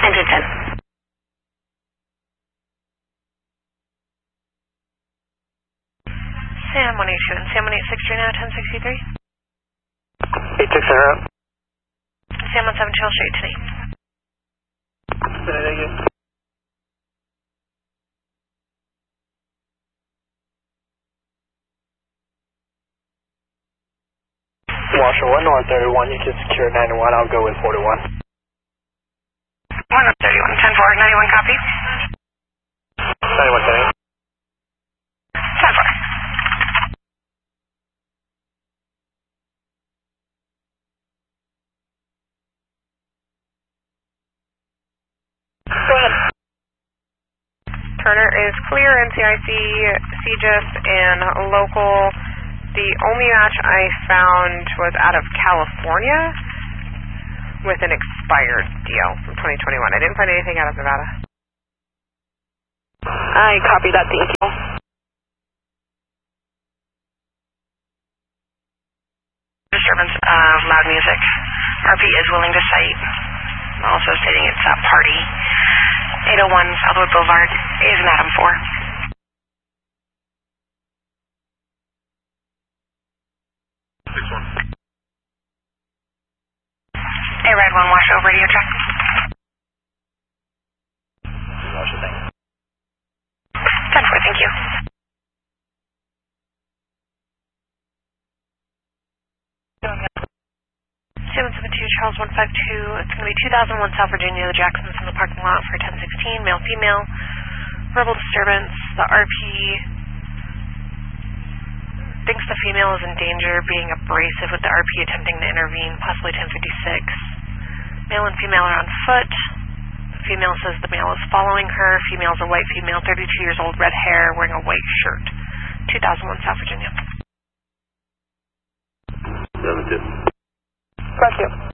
Engine 10. Sam 182 and Sam 186 now, 1063. 860. Sam 172, I'll show you today. Washer 1, North 31, you can secure 91, I'll go with 41. 1 North 31, 10-4, 91 copy. 91, 10. 10-4. Go ahead. Turner is clear, NCIC, CGIS, and local. The only match I found was out of California with an expired deal from 2021. I didn't find anything out of Nevada. I copy that, thank you. Disturbance of loud music. RP is willing to cite. Also stating it's a party. 801 Southwood Boulevard is an Adam 4. A Red 1, wash over radio check. Wash it, thanks. 10-4, thank you. Sam 172, Charles 152. It's going to be 2001 South Virginia. The Jackson's in the parking lot for 1016. Male, female. Verbal disturbance. The RP thinks the female is in danger, being abrasive with the RP attempting to intervene, possibly 1056. Male and female are on foot. The female says the male is following her. Female is a white female, 32 years old, red hair, wearing a white shirt. 2001 South Virginia. 72. Got you.